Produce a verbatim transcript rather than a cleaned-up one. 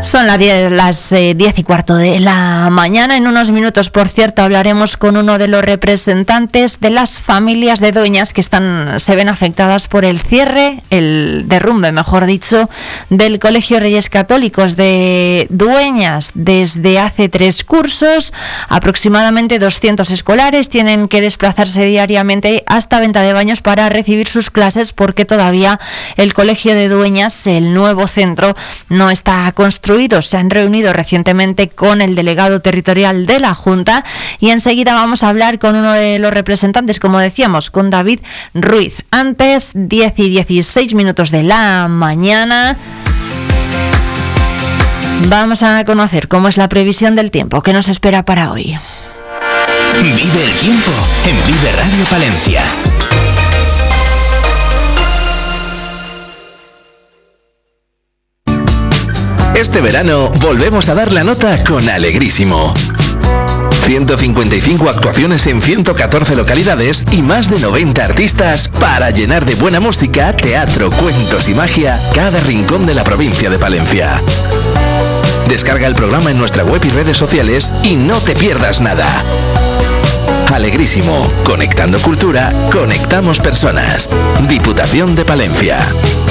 Son las diez, las eh, diez y cuarto de la mañana. En unos minutos, por cierto, hablaremos con uno de los representantes de las familias de Dueñas que están se ven afectadas por el cierre, el derrumbe, mejor dicho, del Colegio Reyes Católicos de Dueñas. Desde hace tres cursos, aproximadamente doscientos escolares tienen que desplazarse diariamente hasta Ventadebaños para recibir sus clases, porque todavía el Colegio de Dueñas, el nuevo centro, no está construido. Se han reunido recientemente con el delegado territorial de la Junta y enseguida vamos a hablar con uno de los representantes, como decíamos, con David Ruiz. Antes, diez y dieciséis minutos de la mañana, vamos a conocer cómo es la previsión del tiempo que nos espera para hoy. Vive el tiempo en Vive Radio Palencia. Este verano volvemos a dar la nota con Alegrísimo. ciento cincuenta y cinco actuaciones en ciento catorce localidades y más de noventa artistas para llenar de buena música, teatro, cuentos y magia cada rincón de la provincia de Palencia. Descarga el programa en nuestra web y redes sociales y no te pierdas nada. Alegrísimo, conectando cultura, conectamos personas. Diputación de Palencia.